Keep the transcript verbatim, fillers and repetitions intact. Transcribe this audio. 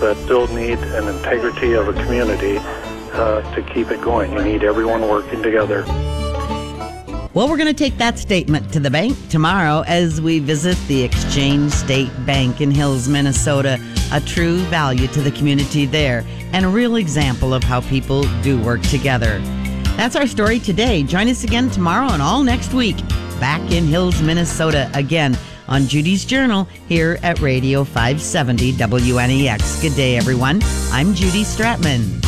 that still need an integrity of a community uh, to keep it going. You need everyone working together. Well, we're going to take that statement to the bank tomorrow as we visit the Exchange State Bank in Hills, Minnesota, a true value to the community there and a real example of how people do work together. That's our story today. Join us again tomorrow and all next week back in Hills, Minnesota again on Judy's Journal here at Radio five seventy W N E X. Good day, everyone. I'm Judy Stratman.